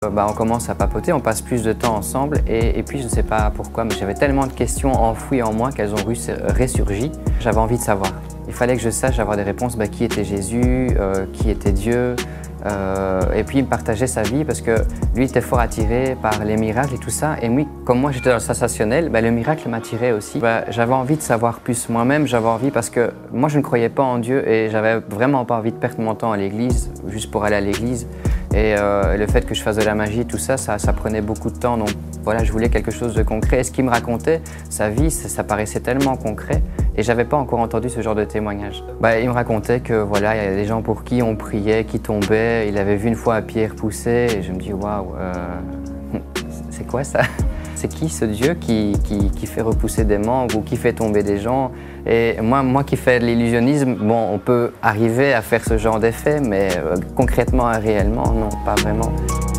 On commence à papoter, on passe plus de temps ensemble et puis je ne sais pas pourquoi, mais j'avais tellement de questions enfouies en moi qu'elles ont ressurgi. J'avais envie de savoir. Il fallait que je sache avoir des réponses, qui était Jésus, qui était Dieu. Et puis il me partageait sa vie parce que lui était fort attiré par les miracles et tout ça. Et moi, comme moi j'étais dans le sensationnel, le miracle m'attirait aussi. J'avais envie de savoir plus moi-même, j'avais envie parce que moi je ne croyais pas en Dieu et j'avais vraiment pas envie de perdre mon temps à l'église, juste pour aller à l'église. Et le fait que je fasse de la magie, tout ça, ça prenait beaucoup de temps. Donc voilà, je voulais quelque chose de concret. Et ce qu'il me racontait, sa vie, ça paraissait tellement concret. Et j'avais pas encore entendu ce genre de témoignage. Il me racontait que voilà, il y a des gens pour qui on priait, qui tombaient. Il avait vu une fois Pierre pousser et je me dis waouh, c'est quoi ça? C'est qui ce Dieu qui fait repousser des membres ou qui fait tomber des gens? Et moi qui fais de l'illusionnisme, on peut arriver à faire ce genre d'effet, mais concrètement, réellement, non, pas vraiment.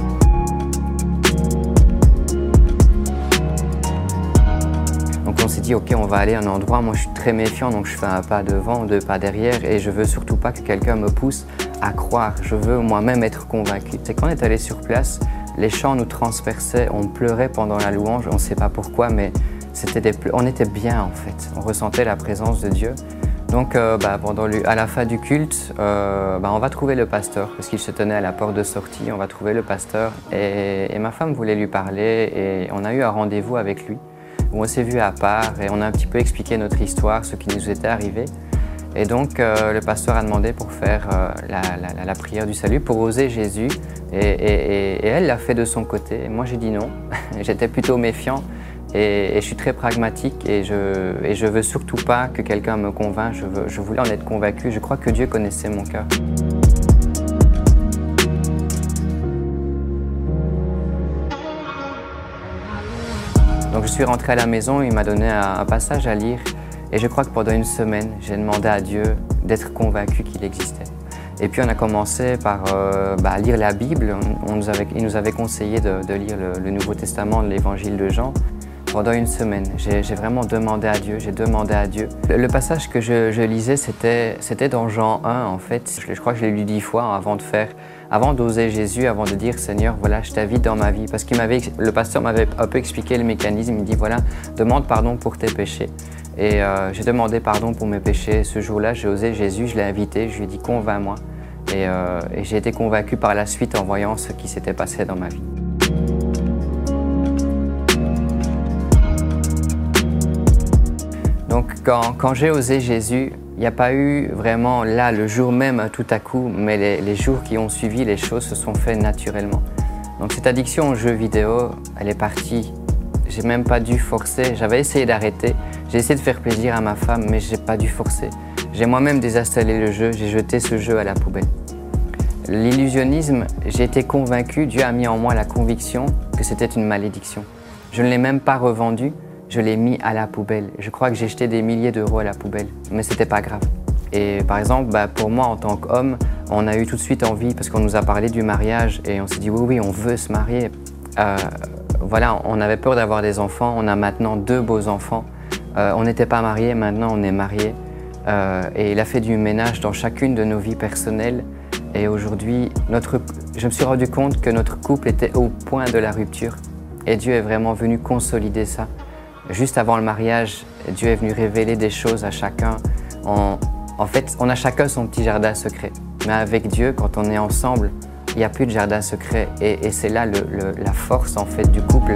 Donc on s'est dit, ok, on va aller à un endroit, moi je suis très méfiant, donc je fais un pas devant, deux pas derrière, et je veux surtout pas que quelqu'un me pousse à croire, je veux moi-même être convaincu. C'est quand on est allé sur place, les chants nous transperçaient, on pleurait pendant la louange, on ne sait pas pourquoi, mais on était bien en fait, on ressentait la présence de Dieu. Donc à la fin du culte, on va trouver le pasteur, parce qu'il se tenait à la porte de sortie, on va trouver le pasteur, et ma femme voulait lui parler, et on a eu un rendez-vous avec lui, où on s'est vu à part, et on a un petit peu expliqué notre histoire, ce qui nous était arrivé. Et donc le pasteur a demandé pour faire la prière du salut, pour oser Jésus, et elle l'a fait de son côté. Et moi j'ai dit non, j'étais plutôt méfiant et je suis très pragmatique et je veux surtout pas que quelqu'un me convainc, je voulais en être convaincu, je crois que Dieu connaissait mon cœur. Donc je suis rentré à la maison, il m'a donné un passage à lire. Et je crois que pendant une semaine, j'ai demandé à Dieu d'être convaincu qu'il existait. Et puis on a commencé par lire la Bible. Il nous avait conseillé de lire le Nouveau Testament, l'Évangile de Jean. Pendant une semaine, j'ai vraiment demandé à Dieu, j'ai demandé à Dieu. Le passage que je lisais, c'était dans Jean 1 en fait. Je crois que je l'ai lu 10 fois avant d'oser Jésus, avant de dire Seigneur, voilà, je t'invite dans ma vie. Parce que le pasteur m'avait un peu expliqué le mécanisme. Il dit voilà, demande pardon pour tes péchés. Et j'ai demandé pardon pour mes péchés. Ce jour-là, j'ai osé Jésus, je l'ai invité, je lui ai dit convainc-moi. Et j'ai été convaincu par la suite en voyant ce qui s'était passé dans ma vie. Donc quand j'ai osé Jésus, il n'y a pas eu vraiment là le jour même tout à coup, mais les jours qui ont suivi, les choses se sont faites naturellement. Donc cette addiction aux jeux vidéo, elle est partie. J'ai même pas dû forcer, j'avais essayé d'arrêter, j'ai essayé de faire plaisir à ma femme, mais j'ai pas dû forcer. J'ai moi-même désinstallé le jeu, j'ai jeté ce jeu à la poubelle. L'illusionnisme, j'ai été convaincu, Dieu a mis en moi la conviction que c'était une malédiction. Je ne l'ai même pas revendu, je l'ai mis à la poubelle. Je crois que j'ai jeté des milliers d'euros à la poubelle, mais c'était pas grave. Et par exemple, pour moi en tant qu'homme, on a eu tout de suite envie, parce qu'on nous a parlé du mariage, et on s'est dit oui, on veut se marier. Voilà, on avait peur d'avoir des enfants, on a maintenant 2 beaux enfants. On n'était pas mariés, maintenant on est mariés. Et il a fait du ménage dans chacune de nos vies personnelles. Et aujourd'hui, je me suis rendu compte que notre couple était au point de la rupture. Et Dieu est vraiment venu consolider ça. Juste avant le mariage, Dieu est venu révéler des choses à chacun. En fait, on a chacun son petit jardin secret. Mais avec Dieu, quand on est ensemble, il n'y a plus de jardin secret et c'est là la force en fait du couple.